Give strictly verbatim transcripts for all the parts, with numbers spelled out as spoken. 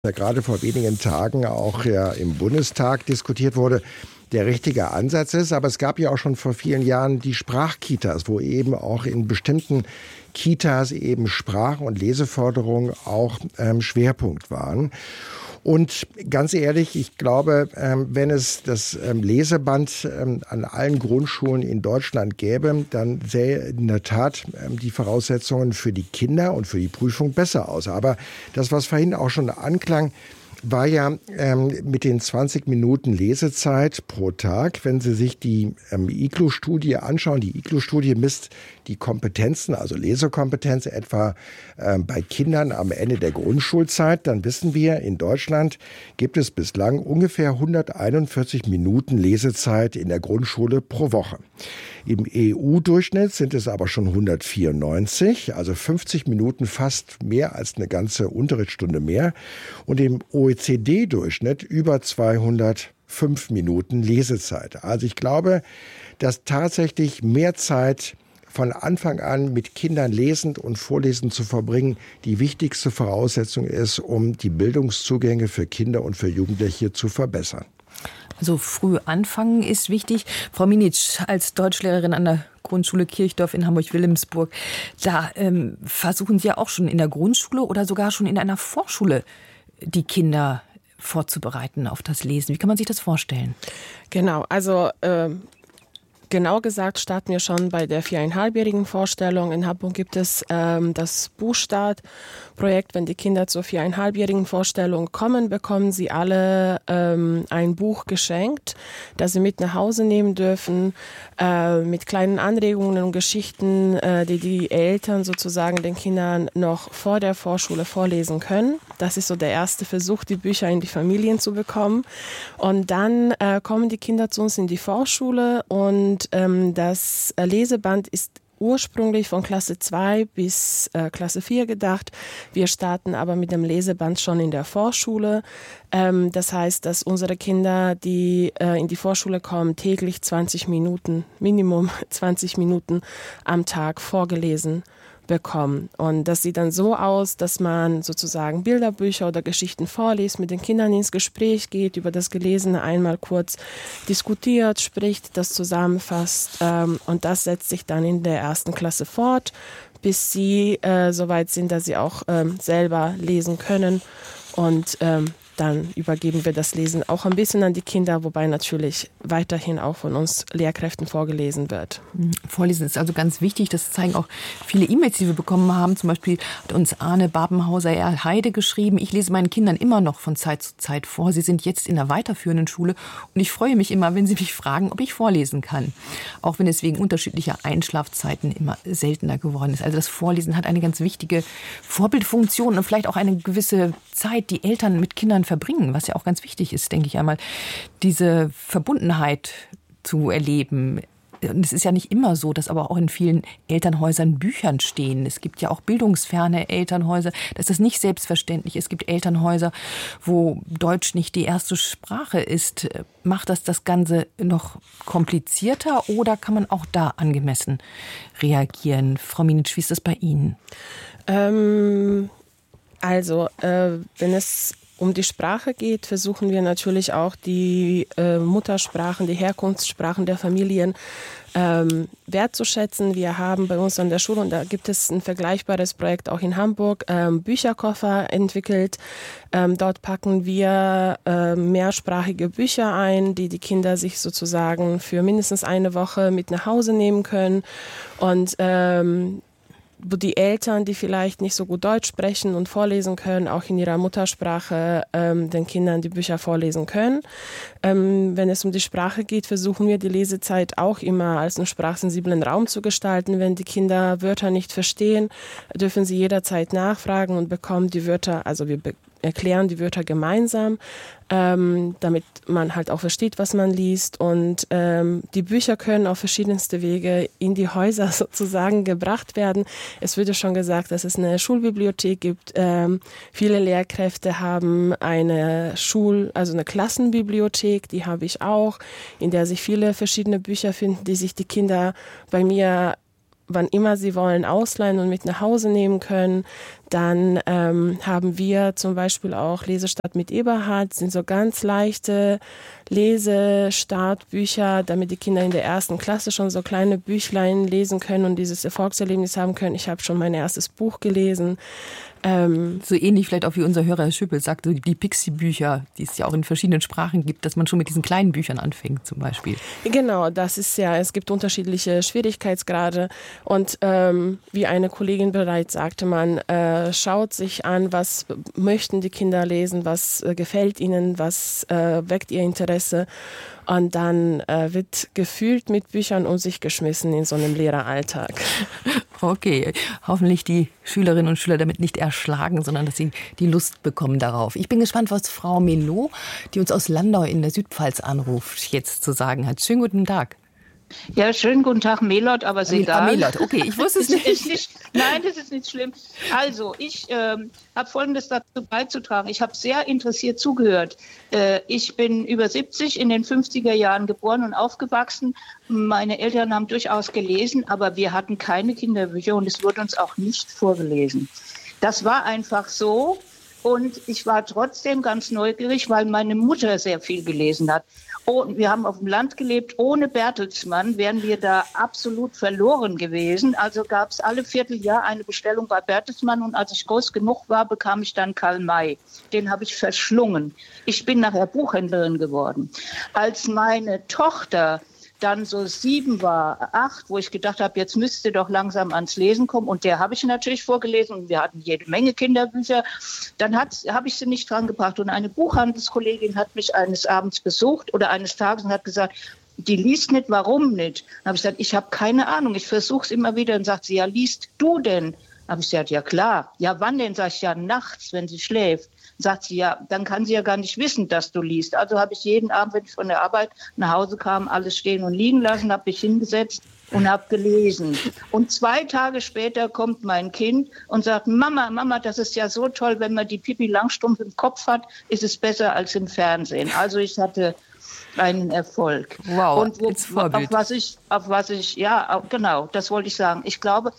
der gerade vor wenigen Tagen auch ja im Bundestag diskutiert wurde, der richtige Ansatz ist. Aber es gab ja auch schon vor vielen Jahren die Sprachkitas, wo eben auch in bestimmten Kitas eben Sprach- und Leseförderung auch ähm, Schwerpunkt waren. Und ganz ehrlich, ich glaube, wenn es das Leseband an allen Grundschulen in Deutschland gäbe, dann sähe in der Tat die Voraussetzungen für die Kinder und für die Prüfung besser aus. Aber das, was vorhin auch schon anklang, war ja ähm, mit den zwanzig Minuten Lesezeit pro Tag, wenn Sie sich die ähm, I G L U-Studie anschauen. Die I G L U-Studie misst die Kompetenzen, also Lesekompetenz etwa ähm, bei Kindern am Ende der Grundschulzeit. Dann wissen wir, in Deutschland gibt es bislang ungefähr hunderteinundvierzig Minuten Lesezeit in der Grundschule pro Woche. Im E U-Durchschnitt sind es aber schon hundertvierundneunzig, also fünfzig Minuten, fast mehr als eine ganze Unterrichtsstunde mehr. Und im O E C D-Durchschnitt über zweihundertfünf Minuten Lesezeit. Also ich glaube, dass tatsächlich mehr Zeit von Anfang an mit Kindern lesend und vorlesend zu verbringen, die wichtigste Voraussetzung ist, um die Bildungszugänge für Kinder und für Jugendliche zu verbessern. Also früh anfangen ist wichtig. Frau Minitsch, als Deutschlehrerin an der Grundschule Kirchdorf in Hamburg-Wilhelmsburg, da ähm, versuchen Sie ja auch schon in der Grundschule oder sogar schon in einer Vorschule die Kinder vorzubereiten auf das Lesen. Wie kann man sich das vorstellen? Genau, also äh, genau gesagt starten wir schon bei der viereinhalbjährigen Vorstellung. In Hamburg gibt es ähm, das Buchstart-Projekt. Wenn die Kinder zur viereinhalbjährigen Vorstellung kommen, bekommen sie alle ähm, ein Buch geschenkt, das sie mit nach Hause nehmen dürfen, äh, mit kleinen Anregungen und Geschichten, äh, die die Eltern sozusagen den Kindern noch vor der Vorschule vorlesen können. Das ist so der erste Versuch, die Bücher in die Familien zu bekommen. Und dann äh, kommen die Kinder zu uns in die Vorschule und ähm, das Leseband ist ursprünglich von Klasse zwei bis äh, Klasse vier gedacht. Wir starten aber mit dem Leseband schon in der Vorschule. Ähm, das heißt, dass unsere Kinder, die äh, in die Vorschule kommen, täglich zwanzig Minuten, Minimum zwanzig Minuten am Tag vorgelesen bekommen. Und das sieht dann so aus, dass man sozusagen Bilderbücher oder Geschichten vorliest, mit den Kindern ins Gespräch geht, über das Gelesene einmal kurz diskutiert, spricht, das zusammenfasst. Ähm, und das setzt sich dann in der ersten Klasse fort, bis sie äh, so weit sind, dass sie auch ähm, selber lesen können. Und ähm, dann übergeben wir das Lesen auch ein bisschen an die Kinder, wobei natürlich weiterhin auch von uns Lehrkräften vorgelesen wird. Vorlesen ist also ganz wichtig. Das zeigen auch viele E-Mails, die wir bekommen haben. Zum Beispiel hat uns Arne Babenhauser-Heide geschrieben: Ich lese meinen Kindern immer noch von Zeit zu Zeit vor. Sie sind jetzt in der weiterführenden Schule und ich freue mich immer, wenn sie mich fragen, ob ich vorlesen kann. Auch wenn es wegen unterschiedlicher Einschlafzeiten immer seltener geworden ist. Also das Vorlesen hat eine ganz wichtige Vorbildfunktion und vielleicht auch eine gewisse Zeit, die Eltern mit Kindern verbringen, was ja auch ganz wichtig ist, denke ich einmal, diese Verbundenheit zu erleben. Und es ist ja nicht immer so, dass aber auch in vielen Elternhäusern Büchern stehen. Es gibt ja auch bildungsferne Elternhäuser. Das ist nicht selbstverständlich. Es gibt Elternhäuser, wo Deutsch nicht die erste Sprache ist. Macht das das Ganze noch komplizierter oder kann man auch da angemessen reagieren? Frau Minitsch, wie ist das bei Ihnen? Ähm, also, äh, wenn es um die Sprache geht, versuchen wir natürlich auch die äh, Muttersprachen, die Herkunftssprachen der Familien ähm, wertzuschätzen. Wir haben bei uns an der Schule, und da gibt es ein vergleichbares Projekt auch in Hamburg, ähm, Bücherkoffer entwickelt. Ähm, dort packen wir äh, mehrsprachige Bücher ein, die die Kinder sich sozusagen für mindestens eine Woche mit nach Hause nehmen können. Und ähm, wo die Eltern, die vielleicht nicht so gut Deutsch sprechen und vorlesen können, auch in ihrer Muttersprache ähm, den Kindern die Bücher vorlesen können. Ähm, wenn es um die Sprache geht, versuchen wir die Lesezeit auch immer als einen sprachsensiblen Raum zu gestalten. Wenn die Kinder Wörter nicht verstehen, dürfen sie jederzeit nachfragen und bekommen die Wörter, also wir be- erklären die Wörter gemeinsam, ähm, damit man halt auch versteht, was man liest. Und ähm, die Bücher können auf verschiedenste Wege in die Häuser sozusagen gebracht werden. Es wurde schon gesagt, dass es eine Schulbibliothek gibt. Ähm, viele Lehrkräfte haben eine Schul-, also eine Klassenbibliothek, die habe ich auch, in der sich viele verschiedene Bücher finden, die sich die Kinder bei mir wann immer sie wollen, ausleihen und mit nach Hause nehmen können. Dann ähm, haben wir zum Beispiel auch Lesestart mit Eberhard, sind so ganz leichte Lesestartbücher, damit die Kinder in der ersten Klasse schon so kleine Büchlein lesen können und dieses Erfolgserlebnis haben können. Ich habe schon mein erstes Buch gelesen. Ähm, so ähnlich vielleicht auch wie unser Hörer Herr Schüppel sagt, so die Pixie-Bücher, die es ja auch in verschiedenen Sprachen gibt, dass man schon mit diesen kleinen Büchern anfängt zum Beispiel. Genau, das ist ja, es gibt unterschiedliche Schwierigkeitsgrade und ähm, wie eine Kollegin bereits sagte, man äh, schaut sich an, was möchten die Kinder lesen, was äh, gefällt ihnen, was äh, weckt ihr Interesse. Und dann äh, wird gefühlt mit Büchern um sich geschmissen in so einem Lehreralltag. Okay, hoffentlich die Schülerinnen und Schüler damit nicht erschlagen, sondern dass sie die Lust bekommen darauf. Ich bin gespannt, was Frau Melot, die uns aus Landau in der Südpfalz anruft, jetzt zu sagen hat. Schönen guten Tag. Ja, schönen guten Tag, Melot, aber ist egal. Ah, Melot, okay, ich wusste es nicht. ist nicht. Nein, das ist nicht schlimm. Also, ich ähm, habe Folgendes dazu beizutragen. Ich habe sehr interessiert zugehört. Äh, ich bin über siebzig, in den fünfziger Jahren geboren und aufgewachsen. Meine Eltern haben durchaus gelesen, aber wir hatten keine Kinderbücher und es wurde uns auch nicht vorgelesen. Das war einfach so. Und ich war trotzdem ganz neugierig, weil meine Mutter sehr viel gelesen hat. Oh, wir haben auf dem Land gelebt. Ohne Bertelsmann wären wir da absolut verloren gewesen. Also gab es alle Vierteljahr eine Bestellung bei Bertelsmann. Und als ich groß genug war, bekam ich dann Karl May. Den habe ich verschlungen. Ich bin nachher Buchhändlerin geworden. Als meine Tochter dann so sieben war, acht, wo ich gedacht habe, jetzt müsste doch langsam ans Lesen kommen. Und der habe ich natürlich vorgelesen und wir hatten jede Menge Kinderbücher. Dann habe ich sie nicht dran gebracht. Und eine Buchhandelskollegin hat mich eines Abends besucht oder eines Tages und hat gesagt, die liest nicht, warum nicht? Dann habe ich gesagt, ich habe keine Ahnung, ich versuche es immer wieder. Und sagt sie, ja, liest du denn? Dann habe ich gesagt, ja klar. Ja, wann denn? Sag ich, ja, nachts, wenn sie schläft. Sagt sie, ja, dann kann sie ja gar nicht wissen, dass du liest. Also habe ich jeden Abend, wenn ich von der Arbeit nach Hause kam, alles stehen und liegen lassen, habe mich hingesetzt und habe gelesen. Und zwei Tage später kommt mein Kind und sagt, Mama, Mama, das ist ja so toll, wenn man die Pippi Langstrumpf im Kopf hat, ist es besser als im Fernsehen. Also ich hatte einen Erfolg. Wow, und wo, auf was ich, auf was ich, ja, genau, das wollte ich sagen. Ich glaube,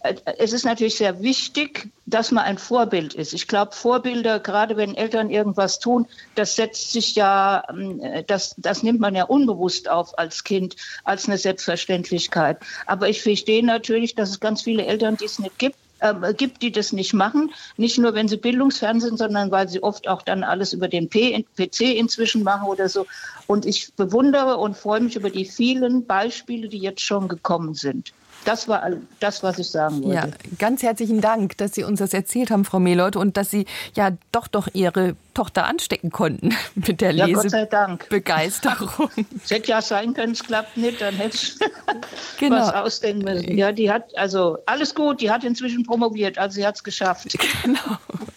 es ist natürlich sehr wichtig, dass man ein Vorbild ist. Ich glaube, Vorbilder, gerade wenn Eltern irgendwas tun, das setzt sich ja, das, das nimmt man ja unbewusst auf als Kind, als eine Selbstverständlichkeit. Aber ich verstehe natürlich, dass es ganz viele Eltern, die es nicht gibt, äh, gibt, die das nicht machen. Nicht nur, wenn sie bildungsfern sind, sondern weil sie oft auch dann alles über den P C inzwischen machen oder so. Und ich bewundere und freue mich über die vielen Beispiele, die jetzt schon gekommen sind. Das war das, was ich sagen wollte. Ja, ganz herzlichen Dank, dass Sie uns das erzählt haben, Frau Melot, und dass Sie ja doch doch Ihre Tochter anstecken konnten mit der ja, Gott sei Dank. Lesebegeisterung. Es hätte ja sein können, es klappt nicht, dann hätte ich genau. was ausdenken müssen. Ja, die hat, also alles gut, die hat inzwischen promoviert, also sie hat es geschafft. Genau.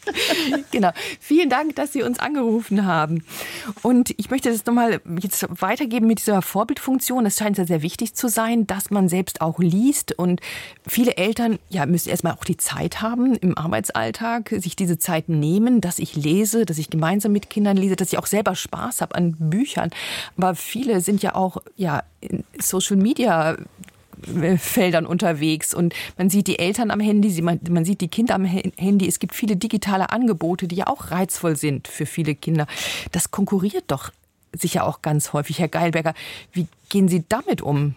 Genau. Vielen Dank, dass Sie uns angerufen haben. Und ich möchte das nochmal jetzt weitergeben mit dieser Vorbildfunktion. Es scheint ja sehr wichtig zu sein, dass man selbst auch liest. Und viele Eltern ja, müssen erstmal auch die Zeit haben im Arbeitsalltag, sich diese Zeit nehmen, dass ich lese, dass ich gemeinsam mit Kindern lese, dass ich auch selber Spaß habe an Büchern. Aber viele sind ja auch ja, in Social Media Feldern unterwegs und man sieht die Eltern am Handy, man, man sieht die Kinder am Handy. Es gibt viele digitale Angebote, die ja auch reizvoll sind für viele Kinder. Das konkurriert doch sicher auch ganz häufig. Herr Geilberger, wie gehen Sie damit um?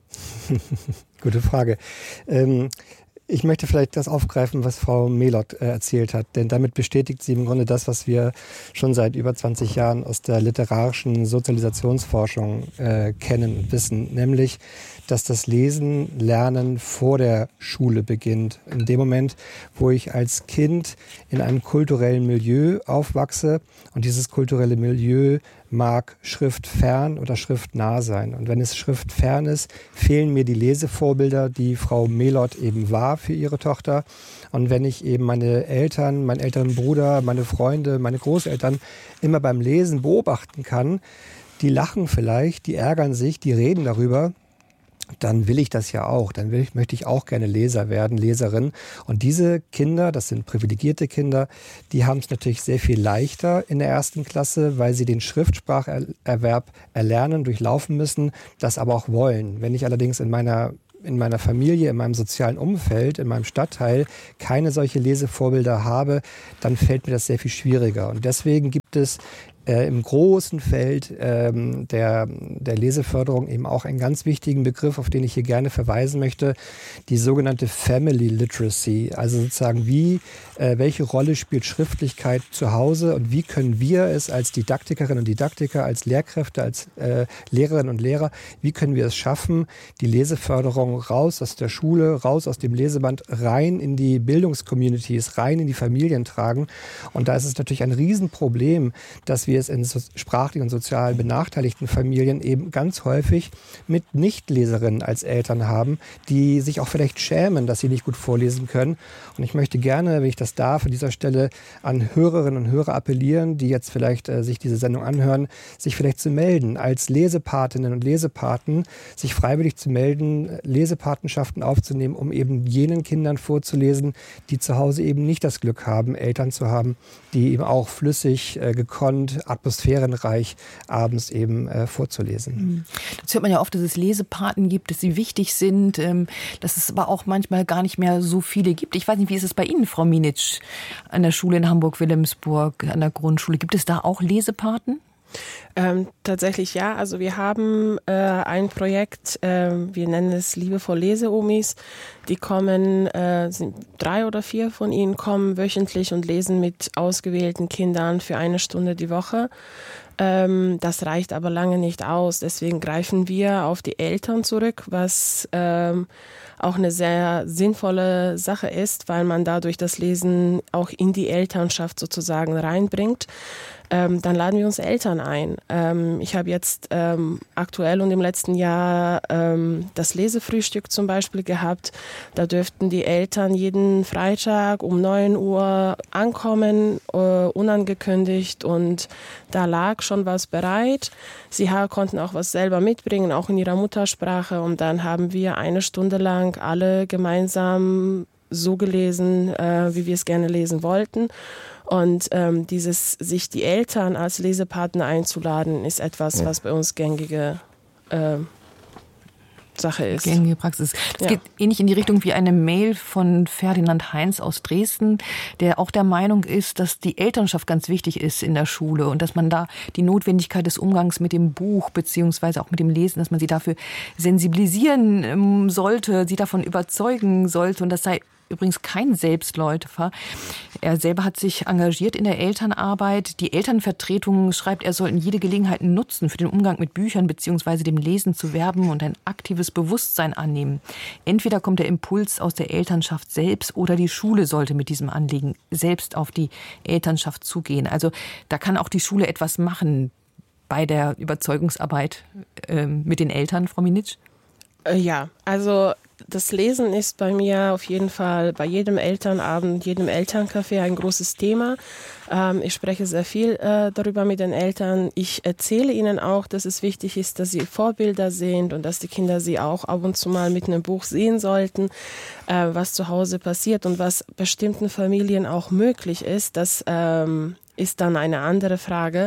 Gute Frage. Ähm Ich möchte vielleicht das aufgreifen, was Frau Melot äh, erzählt hat, denn damit bestätigt sie im Grunde das, was wir schon seit über zwanzig Jahren aus der literarischen Sozialisationsforschung äh, kennen und wissen, nämlich, dass das Lesen, Lernen vor der Schule beginnt. In dem Moment, wo ich als Kind in einem kulturellen Milieu aufwachse und dieses kulturelle Milieu mag schriftfern oder schriftnah sein. Und wenn es schriftfern ist, fehlen mir die Lesevorbilder, die Frau Melot eben war für ihre Tochter. Und wenn ich eben meine Eltern, meinen älteren Bruder, meine Freunde, meine Großeltern immer beim Lesen beobachten kann, die lachen vielleicht, die ärgern sich, die reden darüber, dann will ich das ja auch. Dann will ich, möchte ich auch gerne Leser werden, Leserin. Und diese Kinder, das sind privilegierte Kinder, die haben es natürlich sehr viel leichter in der ersten Klasse, weil sie den Schriftspracherwerb erlernen, durchlaufen müssen, das aber auch wollen. Wenn ich allerdings in meiner in meiner Familie, in meinem sozialen Umfeld, in meinem Stadtteil keine solche Lesevorbilder habe, dann fällt mir das sehr viel schwieriger. Und deswegen gibt es Äh, im großen Feld ähm, der, der Leseförderung eben auch einen ganz wichtigen Begriff, auf den ich hier gerne verweisen möchte, die sogenannte Family Literacy. Also sozusagen, wie, äh, welche Rolle spielt Schriftlichkeit zu Hause und wie können wir es als Didaktikerinnen und Didaktiker, als Lehrkräfte, als äh, Lehrerinnen und Lehrer, wie können wir es schaffen, die Leseförderung raus aus der Schule, raus aus dem Leseband, rein in die Bildungscommunities, rein in die Familien tragen. Und da ist es natürlich ein Riesenproblem, dass wir wir es in so sprachlich und sozial benachteiligten Familien eben ganz häufig mit Nichtleserinnen als Eltern haben, die sich auch vielleicht schämen, dass sie nicht gut vorlesen können. Und ich möchte gerne, wenn ich das darf, an dieser Stelle an Hörerinnen und Hörer appellieren, die jetzt vielleicht äh, sich diese Sendung anhören, sich vielleicht zu melden, als Lesepatinnen und Lesepaten, sich freiwillig zu melden, Lesepatenschaften aufzunehmen, um eben jenen Kindern vorzulesen, die zu Hause eben nicht das Glück haben, Eltern zu haben, die eben auch flüssig, äh, gekonnt, atmosphärenreich abends eben äh, vorzulesen. Das hört man ja oft, dass es Lesepaten gibt, dass sie wichtig sind, ähm, dass es aber auch manchmal gar nicht mehr so viele gibt. Ich weiß nicht, wie ist es bei Ihnen, Frau Minitsch, an der Schule in Hamburg-Wilhelmsburg, an der Grundschule? Gibt es da auch Lesepaten? Ähm, tatsächlich ja, also wir haben äh, ein Projekt, äh, wir nennen es liebevoll Lese-Omis, die kommen, äh, sind drei oder vier von ihnen kommen wöchentlich und lesen mit ausgewählten Kindern für eine Stunde die Woche. Ähm, das reicht aber lange nicht aus, deswegen greifen wir auf die Eltern zurück, was ähm, auch eine sehr sinnvolle Sache ist, weil man dadurch das Lesen auch in die Elternschaft sozusagen reinbringt. Ähm, dann laden wir uns Eltern ein. Ähm, ich habe jetzt ähm, aktuell und im letzten Jahr ähm, das Lesefrühstück zum Beispiel gehabt. Da dürften die Eltern jeden Freitag um neun Uhr ankommen, äh, unangekündigt, und da lag schon was bereit. Sie konnten auch was selber mitbringen, auch in ihrer Muttersprache, und dann haben wir eine Stunde lang alle gemeinsam so gelesen, äh, wie wir es gerne lesen wollten. Und ähm, dieses, sich die Eltern als Lesepartner einzuladen, ist etwas, ja. was bei uns gängige äh, Sache ist. Gängige Praxis. Das ja. geht ähnlich in die Richtung wie eine Mail von Ferdinand Heinz aus Dresden, der auch der Meinung ist, dass die Elternschaft ganz wichtig ist in der Schule und dass man da die Notwendigkeit des Umgangs mit dem Buch beziehungsweise auch mit dem Lesen, dass man sie dafür sensibilisieren ähm, sollte, sie davon überzeugen sollte, und das sei übrigens kein Selbstläufer. Er selber hat sich engagiert in der Elternarbeit. Die Elternvertretung schreibt, er soll jede Gelegenheit nutzen, für den Umgang mit Büchern bzw. dem Lesen zu werben und ein aktives Bewusstsein annehmen. Entweder kommt der Impuls aus der Elternschaft selbst oder die Schule sollte mit diesem Anliegen selbst auf die Elternschaft zugehen. Also da kann auch die Schule etwas machen bei der Überzeugungsarbeit äh, mit den Eltern, Frau Minitsch? Ja, also das Lesen ist bei mir auf jeden Fall bei jedem Elternabend, jedem Elterncafé ein großes Thema. Ähm, ich spreche sehr viel äh, darüber mit den Eltern. Ich erzähle ihnen auch, dass es wichtig ist, dass sie Vorbilder sind und dass die Kinder sie auch ab und zu mal mit einem Buch sehen sollten, äh, was zu Hause passiert und was bestimmten Familien auch möglich ist. Das ähm, ist dann eine andere Frage.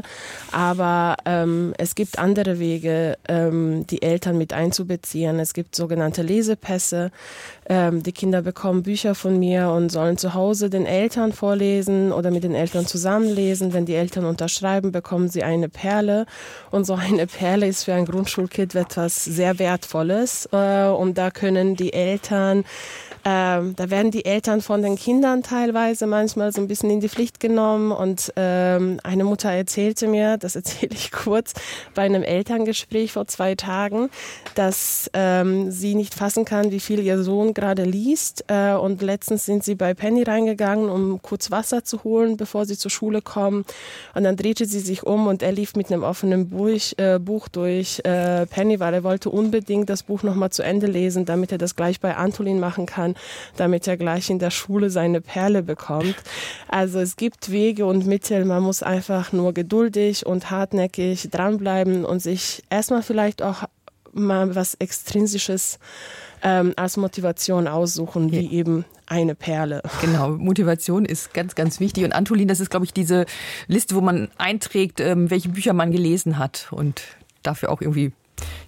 Aber ähm, es gibt andere Wege, ähm, die Eltern mit einzubeziehen. Es gibt sogenannte Lesepässe. Ähm, die Kinder bekommen Bücher von mir und sollen zu Hause den Eltern vorlesen oder mit den Eltern zusammenlesen. Wenn die Eltern unterschreiben, bekommen sie eine Perle. Und so eine Perle ist für ein Grundschulkind etwas sehr Wertvolles. Äh, und da können die Eltern Ähm, da werden die Eltern von den Kindern teilweise manchmal so ein bisschen in die Pflicht genommen, und ähm, eine Mutter erzählte mir, das erzähle ich kurz, bei einem Elterngespräch vor zwei Tagen, dass ähm, sie nicht fassen kann, wie viel ihr Sohn gerade liest, äh, und letztens sind sie bei Penny reingegangen, um kurz Wasser zu holen, bevor sie zur Schule kommen, und dann drehte sie sich um und er lief mit einem offenen Buch, äh, Buch durch äh, Penny, weil er wollte unbedingt das Buch nochmal zu Ende lesen, damit er das gleich bei Antolin machen kann, damit er gleich in der Schule seine Perle bekommt. Also es gibt Wege und Mittel, man muss einfach nur geduldig und hartnäckig dranbleiben und sich erstmal vielleicht auch mal was Extrinsisches ähm, als Motivation aussuchen, wie ja. eben eine Perle. Genau, Motivation ist ganz, ganz wichtig. Und Antolin, das ist, glaube ich, diese Liste, wo man einträgt, ähm, welche Bücher man gelesen hat und dafür auch irgendwie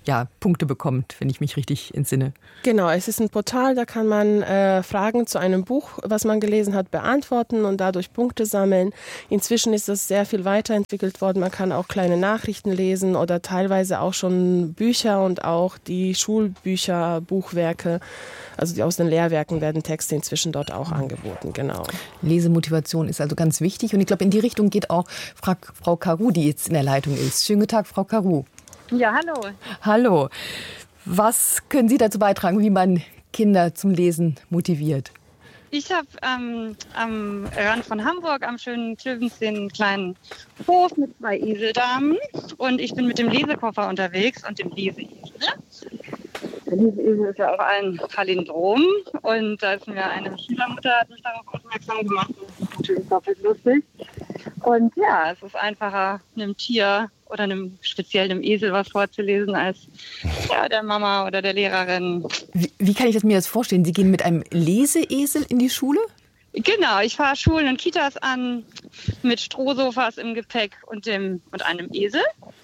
ja, Punkte bekommt, wenn ich mich richtig entsinne. Genau, es ist ein Portal, da kann man äh, Fragen zu einem Buch, was man gelesen hat, beantworten und dadurch Punkte sammeln. Inzwischen ist das sehr viel weiterentwickelt worden. Man kann auch kleine Nachrichten lesen oder teilweise auch schon Bücher und auch die Schulbücher, Buchwerke, also die aus den Lehrwerken werden Texte inzwischen dort auch angeboten, genau. Lesemotivation ist also ganz wichtig und ich glaube, in die Richtung geht auch Frau Caroux, die jetzt in der Leitung ist. Schönen guten Tag, Frau Caroux. Ja, hallo. Hallo. Was können Sie dazu beitragen, wie man Kinder zum Lesen motiviert? Ich habe ähm, am Rand von Hamburg am schönen Klövensee einen kleinen Hof mit zwei Eseldamen und ich bin mit dem Lesekoffer unterwegs und dem Leseesel. Der Leseesel ist ja auch ein Palindrom und da ist mir eine Schülermutter hat mich darauf aufmerksam gemacht. Das ist natürlich doppelt lustig. Und ja, es ist einfacher, einem Tier oder einem speziell einem Esel was vorzulesen als ja, der Mama oder der Lehrerin. Wie, wie kann ich das, mir das vorstellen? Sie gehen mit einem Leseesel in die Schule? Genau, ich fahre Schulen und Kitas an mit Strohsofas im Gepäck und, dem, und einem Esel.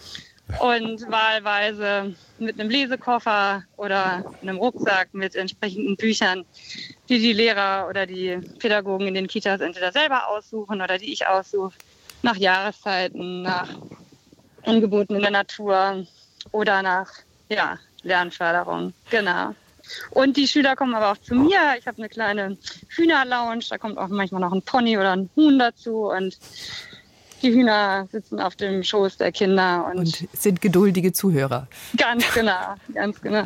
Und wahlweise mit einem Lesekoffer oder einem Rucksack mit entsprechenden Büchern, die die Lehrer oder die Pädagogen in den Kitas entweder selber aussuchen oder die ich aussuche, nach Jahreszeiten, nach Angeboten in der Natur oder nach ja, Lernförderung. Genau. Und die Schüler kommen aber auch zu mir. Ich habe eine kleine Hühnerlounge, da kommt auch manchmal noch ein Pony oder ein Huhn dazu und die Hühner sitzen auf dem Schoß der Kinder. Und, und sind geduldige Zuhörer. Ganz genau, ganz genau.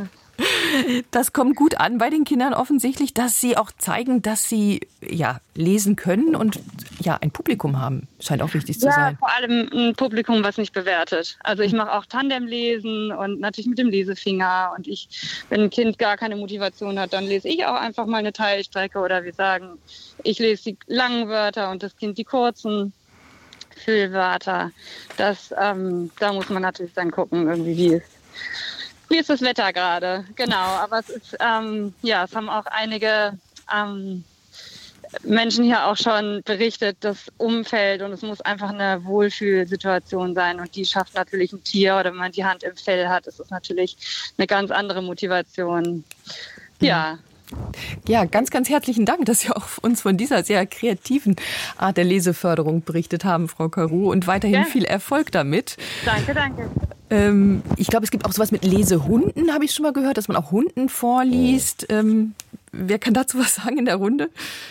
Das kommt gut an bei den Kindern offensichtlich, dass sie auch zeigen, dass sie ja, lesen können und ja, ein Publikum haben. Scheint auch wichtig zu ja, sein. Ja, vor allem ein Publikum, was nicht bewertet. Also ich mache auch Tandemlesen und natürlich mit dem Lesefinger. Und ich, wenn ein Kind gar keine Motivation hat, dann lese ich auch einfach mal eine Teilstrecke. Oder wir sagen, ich lese die langen Wörter und das Kind die kurzen Füllwörter. Das, ähm, da muss man natürlich dann gucken, irgendwie wie ist, wie ist das Wetter gerade. Genau, aber es ist, ähm, ja, es haben auch einige ähm, Menschen hier auch schon berichtet, das Umfeld und es muss einfach eine Wohlfühlsituation sein und die schafft natürlich ein Tier oder wenn man die Hand im Fell hat, ist es natürlich eine ganz andere Motivation. Ja. Ja, ganz, ganz herzlichen Dank, dass Sie auch uns von dieser sehr kreativen Art der Leseförderung berichtet haben, Frau Caroux, und weiterhin ja. viel Erfolg damit. Danke, danke. Ähm, ich glaube, es gibt auch sowas mit Lesehunden, habe ich schon mal gehört, dass man auch Hunden vorliest. Ähm, wer kann dazu was sagen in der Runde?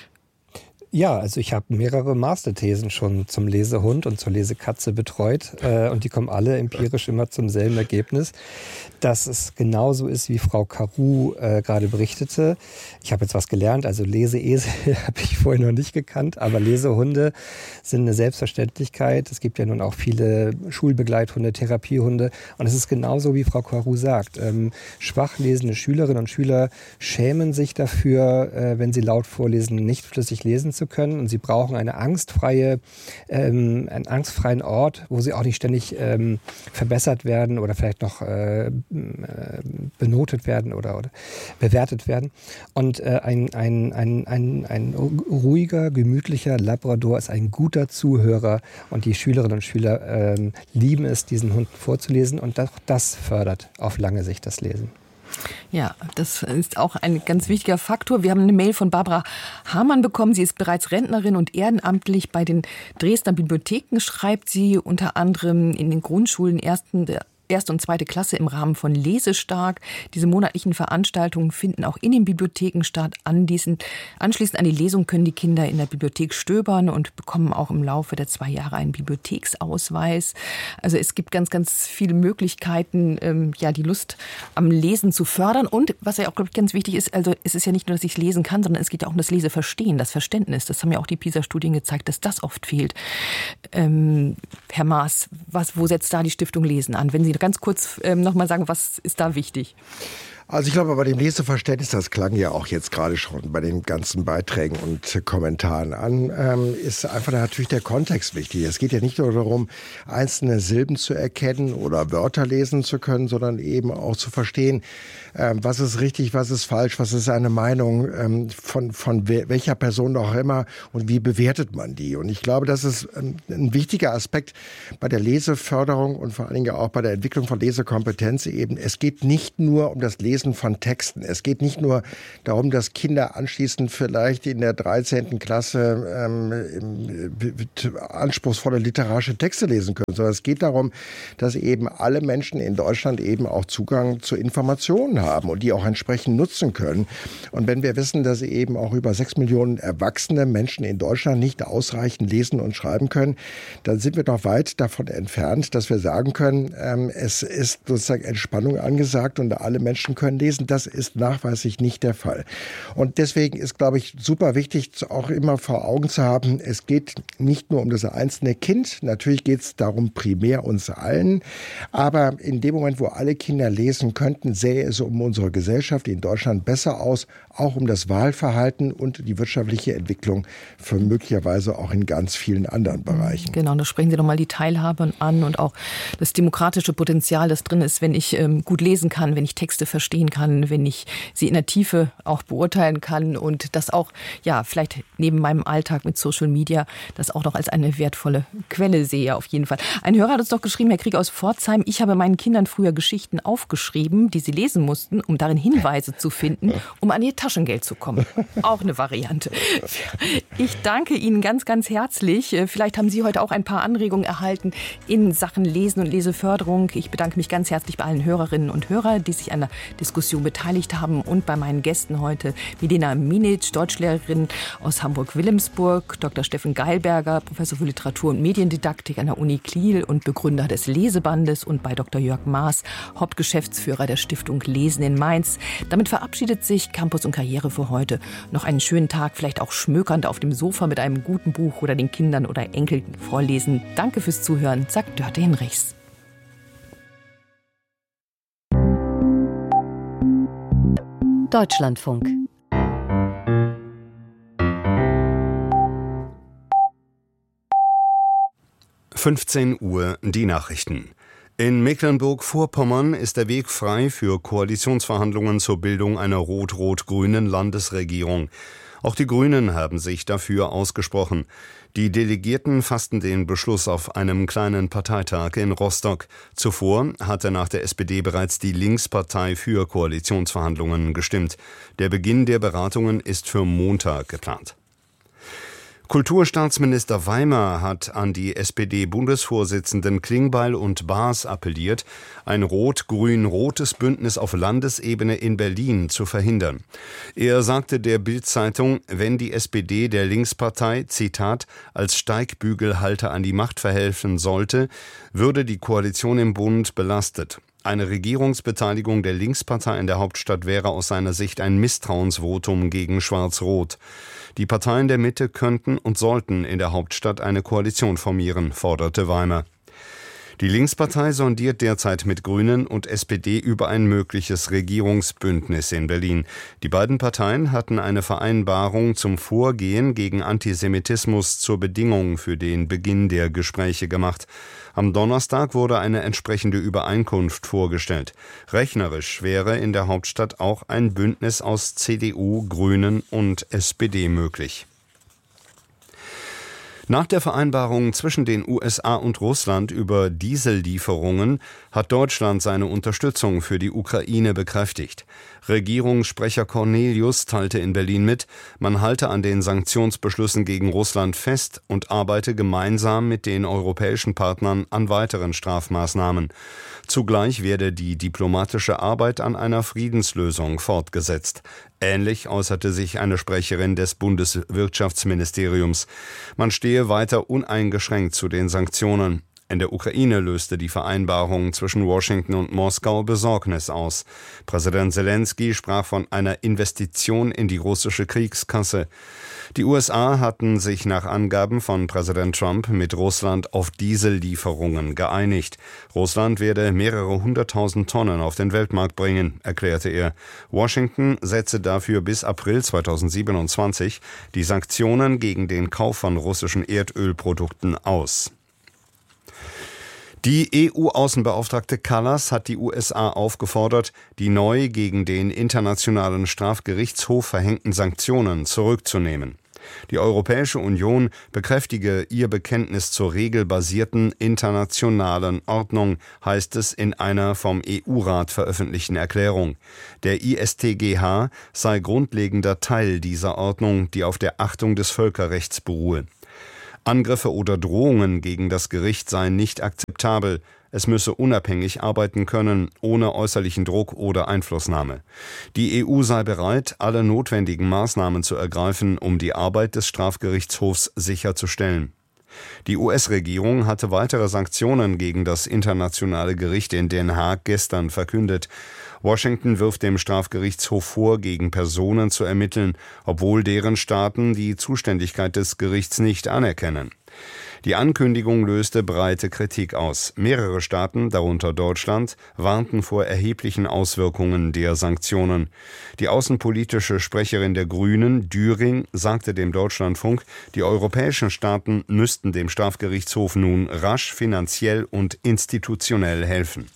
Ja, also ich habe mehrere Masterthesen schon zum Lesehund und zur Lesekatze betreut äh, und die kommen alle empirisch immer zum selben Ergebnis, dass es genauso ist, wie Frau Caroux äh, gerade berichtete. Ich habe jetzt was gelernt, also Leseesel habe ich vorher noch nicht gekannt, aber Lesehunde sind eine Selbstverständlichkeit. Es gibt ja nun auch viele Schulbegleithunde, Therapiehunde und es ist genauso, wie Frau Caroux sagt. Ähm, schwach lesende Schülerinnen und Schüler schämen sich dafür, äh, wenn sie laut vorlesen, nicht flüssig lesen zu können und sie brauchen eine angstfreie, ähm, einen angstfreien Ort, wo sie auch nicht ständig ähm, verbessert werden oder vielleicht noch äh, benotet werden oder, oder bewertet werden. Und äh, ein, ein, ein, ein, ein ruhiger, gemütlicher Labrador ist ein guter Zuhörer und die Schülerinnen und Schüler äh, lieben es, diesen Hunden vorzulesen und das, das fördert auf lange Sicht das Lesen. Ja, das ist auch ein ganz wichtiger Faktor. Wir haben eine Mail von Barbara Hamann bekommen. Sie ist bereits Rentnerin und ehrenamtlich bei den Dresdner Bibliotheken, schreibt sie unter anderem in den Grundschulen ersten der Erste und zweite Klasse im Rahmen von Lesestark. Diese monatlichen Veranstaltungen finden auch in den Bibliotheken statt. Anschließend, anschließend an die Lesung können die Kinder in der Bibliothek stöbern und bekommen auch im Laufe der zwei Jahre einen Bibliotheksausweis. Also es gibt ganz, ganz viele Möglichkeiten, ähm, ja, die Lust am Lesen zu fördern. Und was ja auch, glaube ich, ganz wichtig ist, also es ist ja nicht nur, dass ich lesen kann, sondern es geht ja auch um das Leseverstehen, das Verständnis. Das haben ja auch die PISA-Studien gezeigt, dass das oft fehlt. Ähm, Herr Maas, was, wo setzt da die Stiftung Lesen an? Wenn Sie ganz kurz ähm, noch mal sagen, was ist da wichtig? Also ich glaube, bei dem Leseverständnis, das klang ja auch jetzt gerade schon bei den ganzen Beiträgen und Kommentaren an, ähm, ist einfach natürlich der Kontext wichtig. Es geht ja nicht nur darum, einzelne Silben zu erkennen oder Wörter lesen zu können, sondern eben auch zu verstehen, ähm, was ist richtig, was ist falsch, was ist eine Meinung ähm, von, von welcher Person auch immer und wie bewertet man die. Und ich glaube, das ist ein, ein wichtiger Aspekt bei der Leseförderung und vor allen Dingen auch bei der Entwicklung von Lesekompetenz eben. Es geht nicht nur um das Lesen von Texten. Es geht nicht nur darum, dass Kinder anschließend vielleicht in der dreizehnten Klasse ähm, anspruchsvolle literarische Texte lesen können, sondern es geht darum, dass eben alle Menschen in Deutschland eben auch Zugang zu Informationen haben und die auch entsprechend nutzen können. Und wenn wir wissen, dass eben auch über sechs Millionen erwachsene Menschen in Deutschland nicht ausreichend lesen und schreiben können, dann sind wir noch weit davon entfernt, dass wir sagen können, ähm, es ist sozusagen Entspannung angesagt und alle Menschen können lesen. Das ist nachweislich nicht der Fall. Und deswegen ist, glaube ich, super wichtig, auch immer vor Augen zu haben, es geht nicht nur um das einzelne Kind. Natürlich geht es darum, primär uns allen. Aber in dem Moment, wo alle Kinder lesen könnten, sähe es um unsere Gesellschaft in Deutschland besser aus, auch um das Wahlverhalten und die wirtschaftliche Entwicklung für möglicherweise auch in ganz vielen anderen Bereichen. Genau, da sprechen Sie nochmal die Teilhabe an und auch das demokratische Potenzial, das drin ist, wenn ich ähm, gut lesen kann, wenn ich Texte verstehen kann, wenn ich sie in der Tiefe auch beurteilen kann und das auch, ja, vielleicht neben meinem Alltag mit Social Media, das auch noch als eine wertvolle Quelle sehe, auf jeden Fall. Ein Hörer hat uns doch geschrieben, Herr Krieg aus Pforzheim, ich habe meinen Kindern früher Geschichten aufgeschrieben, die sie lesen mussten, um darin Hinweise zu finden, um an ihr Taschengeld zu kommen. Auch eine Variante. Ich danke Ihnen ganz, ganz herzlich. Vielleicht haben Sie heute auch ein paar Anregungen erhalten in Sachen Lesen und Leseförderung. Ich bedanke mich ganz herzlich bei allen Hörerinnen und Hörern, die sich an der Diskussion beteiligt haben und bei meinen Gästen heute Milena Minic, Deutschlehrerin aus Hamburg-Wilhelmsburg, Doktor Steffen Geilberger, Professor für Literatur- und Mediendidaktik an der Uni Kiel und Begründer des Lesebandes und bei Doktor Jörg Maas, Hauptgeschäftsführer der Stiftung Lesen in Mainz. Damit verabschiedet sich Campus und Karriere für heute. Noch einen schönen Tag, vielleicht auch schmökernd auf dem Sofa mit einem guten Buch oder den Kindern oder Enkeln vorlesen. Danke fürs Zuhören, sagt Dörte Hinrichs. Deutschlandfunk. fünfzehn Uhr die Nachrichten. In Mecklenburg-Vorpommern ist der Weg frei für Koalitionsverhandlungen zur Bildung einer rot-rot-grünen Landesregierung. Auch die Grünen haben sich dafür ausgesprochen. Die Delegierten fassten den Beschluss auf einem kleinen Parteitag in Rostock. Zuvor hatte nach der S P D bereits die Linkspartei für Koalitionsverhandlungen gestimmt. Der Beginn der Beratungen ist für Montag geplant. Kulturstaatsminister Weimer hat an die S P D-Bundesvorsitzenden Klingbeil und Baas appelliert, ein rot-grün-rotes Bündnis auf Landesebene in Berlin zu verhindern. Er sagte der Bild-Zeitung, wenn die S P D der Linkspartei, Zitat, als Steigbügelhalter an die Macht verhelfen sollte, würde die Koalition im Bund belastet. Eine Regierungsbeteiligung der Linkspartei in der Hauptstadt wäre aus seiner Sicht ein Misstrauensvotum gegen Schwarz-Rot. Die Parteien der Mitte könnten und sollten in der Hauptstadt eine Koalition formieren, forderte Weimer. Die Linkspartei sondiert derzeit mit Grünen und S P D über ein mögliches Regierungsbündnis in Berlin. Die beiden Parteien hatten eine Vereinbarung zum Vorgehen gegen Antisemitismus zur Bedingung für den Beginn der Gespräche gemacht. Am Donnerstag wurde eine entsprechende Übereinkunft vorgestellt. Rechnerisch wäre in der Hauptstadt auch ein Bündnis aus C D U, Grünen und S P D möglich. Nach der Vereinbarung zwischen den U S A und Russland über Diesellieferungen hat Deutschland seine Unterstützung für die Ukraine bekräftigt. Regierungssprecher Cornelius teilte in Berlin mit, man halte an den Sanktionsbeschlüssen gegen Russland fest und arbeite gemeinsam mit den europäischen Partnern an weiteren Strafmaßnahmen. Zugleich werde die diplomatische Arbeit an einer Friedenslösung fortgesetzt. Ähnlich äußerte sich eine Sprecherin des Bundeswirtschaftsministeriums. Man stehe weiter uneingeschränkt zu den Sanktionen. In der Ukraine löste die Vereinbarung zwischen Washington und Moskau Besorgnis aus. Präsident Zelensky sprach von einer Investition in die russische Kriegskasse. Die U S A hatten sich nach Angaben von Präsident Trump mit Russland auf Diesellieferungen geeinigt. Russland werde mehrere hunderttausend Tonnen auf den Weltmarkt bringen, erklärte er. Washington setze dafür bis April zweitausendsiebenundzwanzig die Sanktionen gegen den Kauf von russischen Erdölprodukten aus. Die E U-Außenbeauftragte Kallas hat die U S A aufgefordert, die neu gegen den Internationalen Strafgerichtshof verhängten Sanktionen zurückzunehmen. Die Europäische Union bekräftige ihr Bekenntnis zur regelbasierten internationalen Ordnung, heißt es in einer vom E U-Rat veröffentlichten Erklärung. Der I S T G H sei grundlegender Teil dieser Ordnung, die auf der Achtung des Völkerrechts beruhe. Angriffe oder Drohungen gegen das Gericht seien nicht akzeptabel. Es müsse unabhängig arbeiten können, ohne äußerlichen Druck oder Einflussnahme. Die E U sei bereit, alle notwendigen Maßnahmen zu ergreifen, um die Arbeit des Strafgerichtshofs sicherzustellen. Die U S-Regierung hatte weitere Sanktionen gegen das Internationale Gericht in Den Haag gestern verkündet. Washington wirft dem Strafgerichtshof vor, gegen Personen zu ermitteln, obwohl deren Staaten die Zuständigkeit des Gerichts nicht anerkennen. Die Ankündigung löste breite Kritik aus. Mehrere Staaten, darunter Deutschland, warnten vor erheblichen Auswirkungen der Sanktionen. Die außenpolitische Sprecherin der Grünen, Düring, sagte dem Deutschlandfunk, die europäischen Staaten müssten dem Strafgerichtshof nun rasch finanziell und institutionell helfen.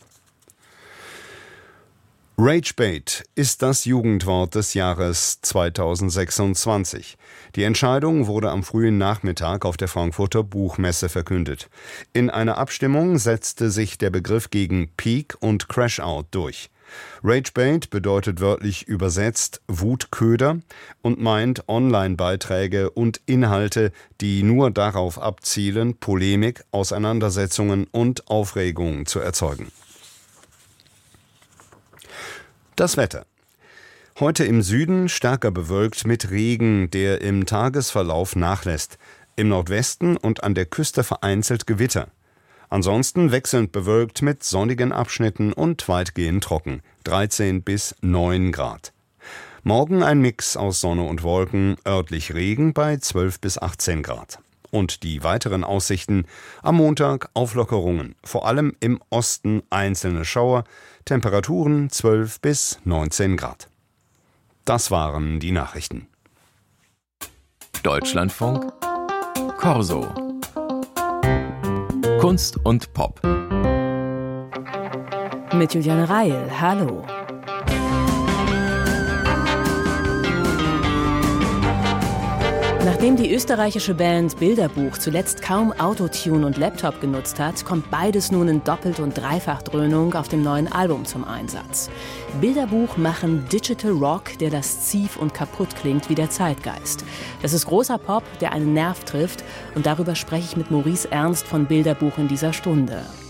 Ragebait ist das Jugendwort des Jahres zweitausendsechsundzwanzig. Die Entscheidung wurde am frühen Nachmittag auf der Frankfurter Buchmesse verkündet. In einer Abstimmung setzte sich der Begriff gegen Peak und Crashout durch. Ragebait bedeutet wörtlich übersetzt Wutköder und meint Online-Beiträge und Inhalte, die nur darauf abzielen, Polemik, Auseinandersetzungen und Aufregung zu erzeugen. Das Wetter. Heute im Süden stärker bewölkt mit Regen, der im Tagesverlauf nachlässt. Im Nordwesten und an der Küste vereinzelt Gewitter. Ansonsten wechselnd bewölkt mit sonnigen Abschnitten und weitgehend trocken. dreizehn bis neun Grad. Morgen ein Mix aus Sonne und Wolken, örtlich Regen bei zwölf bis achtzehn Grad. Und die weiteren Aussichten: am Montag Auflockerungen, vor allem im Osten einzelne Schauer, Temperaturen zwölf bis neunzehn Grad. Das waren die Nachrichten. Deutschlandfunk Corso. Kunst und Pop. Mit Juliane Reil, hallo. Nachdem die österreichische Band Bilderbuch zuletzt kaum Autotune und Laptop genutzt hat, kommt beides nun in Doppelt- und Dreifachdröhnung auf dem neuen Album zum Einsatz. Bilderbuch machen Digital Rock, der lasziv und kaputt klingt wie der Zeitgeist. Das ist großer Pop, der einen Nerv trifft, und darüber spreche ich mit Maurice Ernst von Bilderbuch in dieser Stunde.